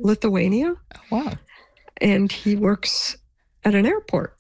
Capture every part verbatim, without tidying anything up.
Lithuania. Wow. And he works at an airport.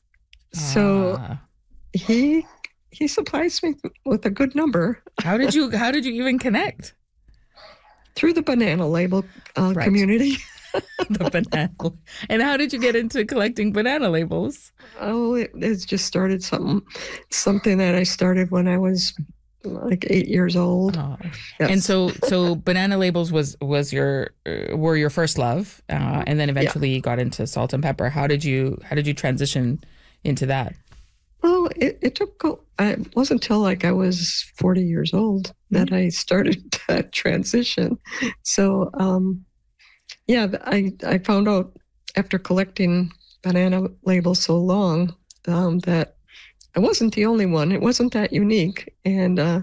So Ah. he he supplies me with a good number. How did you how did you even connect? Through the Banana Label uh, Right. community. The banana. And how did you get into collecting banana labels? Oh, it, it's just started something something that I started when I was like eight years old. Oh. Yes. And so so banana labels was was your uh, were your first love, uh, and then eventually you got into salt and pepper. How did you how did you transition into that? Well, it, it took, it wasn't until like I was forty years old that I started that transition. So, um, yeah, I, I found out after collecting banana labels so long um, that I wasn't the only one. It wasn't that unique. And uh,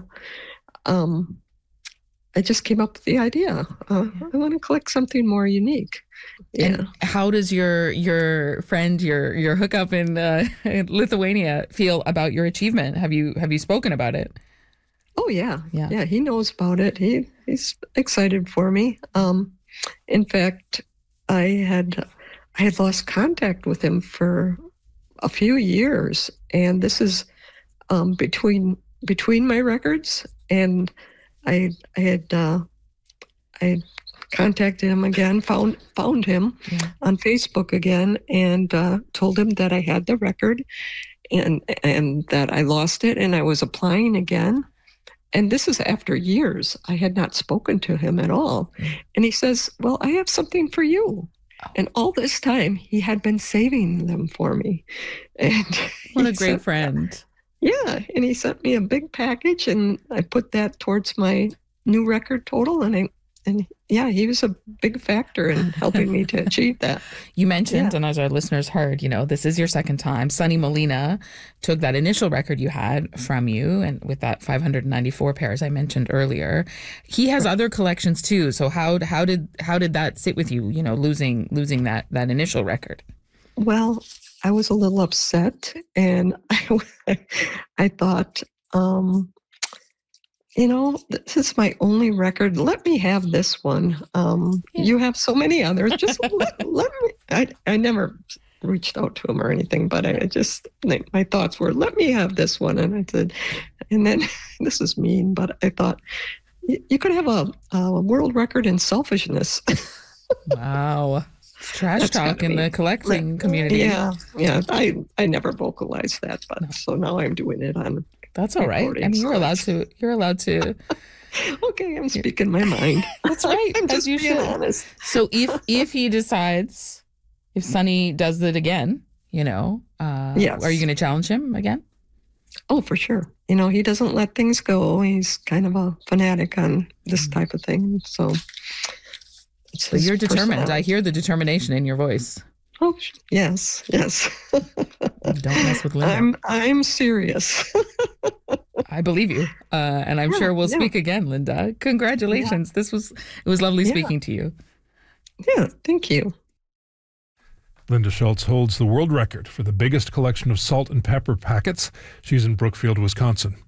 um, I just came up with the idea. Uh, I want to collect something more unique. Yeah. And how does your your friend, your your hookup in, uh, in Lithuania feel about your achievement? Have you have you spoken about it? Oh yeah, Yeah. yeah. He knows about it. He he's excited for me. Um, in fact, I had I had lost contact with him for a few years, and this is um, between between my records, and I I had uh, I had contacted him again, found found him Yeah. on Facebook again, and uh, told him that I had the record, and and that I lost it, and I was applying again. And this is after years. I had not spoken to him at all. And he says, well, I have something for you. And all this time, he had been saving them for me. And What a he great sent- friend. Yeah. And he sent me a big package, and I put that towards my new record total. And I, and yeah, he was a big factor in helping me to achieve that. You mentioned, Yeah. and as our listeners heard, you know, this is your second time. Sonny Molina took that initial record you had from you, and with that five hundred ninety-four pairs I mentioned earlier, he has other collections too. So how how did how did that sit with you? You know, losing losing that that initial record. Well, I was a little upset, and I, I thought, um, you know, this is my only record. Let me have this one. Um, Yeah. You have so many others. Just let, let me. I, I never reached out to him or anything, but I just, my thoughts were, let me have this one. And I said, and then this is mean, but I thought, you, you could have a, a world record in selfishness. Wow. Trash That's talk kinda in the mean. collecting community. Yeah, yeah. I, I never vocalized that, but so now I'm doing it on. That's all right. I mean, you're allowed to. You're allowed to. Okay, I'm speaking my mind. That's right. I'm as just you being should. honest. So if if he decides, if Sonny does it again, you know, uh, Yes. are you going to challenge him again? Oh, for sure. You know, he doesn't let things go. He's kind of a fanatic on this type of thing. So, it's But his you're determined. I personality. hear the determination in your voice. Oh, sh- yes, yes. Don't mess with Linda. I'm I'm serious. I believe you, uh, and I'm Yeah, sure we'll yeah. speak again, Linda. Congratulations. This was it was lovely Yeah. speaking to you. Yeah, thank you. Linda Schultz holds the world record for the biggest collection of salt and pepper packets. She's in Brookfield, Wisconsin.